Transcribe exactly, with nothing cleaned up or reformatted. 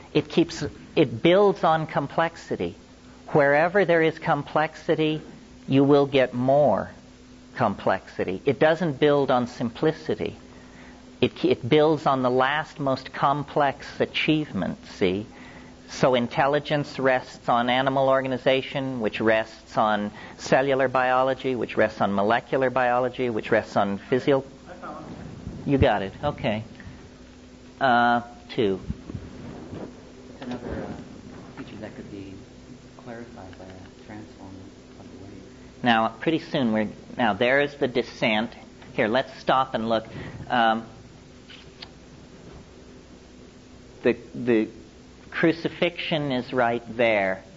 It keeps, it builds on complexity. Wherever there is complexity, you will get more complexity. It doesn't build on simplicity. It, it builds on the last most complex achievement, see? So intelligence rests on animal organization, which rests on cellular biology, which rests on molecular biology, which rests on physio... You got it. Okay. Uh, two. It's another uh, feature that could be clarified by a transform of the wave. Now, pretty soon we're... Now, there is the descent. Here, let's stop and look. Um, the the crucifixion is right there.